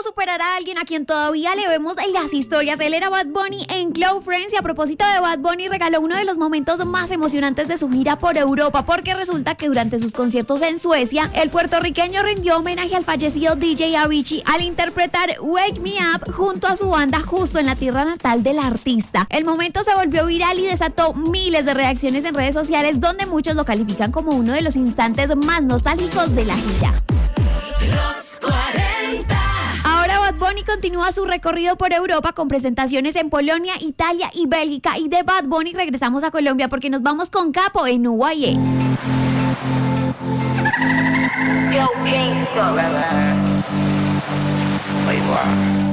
superar a alguien a quien todavía le vemos en las historias? Él era Bad Bunny en Close Friends y a propósito de Bad Bunny regaló uno de los momentos más emocionantes de su gira por Europa, porque resulta que durante sus conciertos en Suecia, el puertorriqueño rindió homenaje al fallecido DJ Avicii al interpretar Wake Me Up junto a su banda justo en la tierra natal del artista. El momento se volvió viral y desató miles de reacciones en redes sociales, donde muchos lo califican como uno de los instantes más nostálgicos de la gira. Los 40. Ahora Bad Bunny continúa su recorrido por Europa con presentaciones en Polonia, Italia y Bélgica. Y de Bad Bunny regresamos a Colombia porque nos vamos con Capo en UAE. Go Kingston.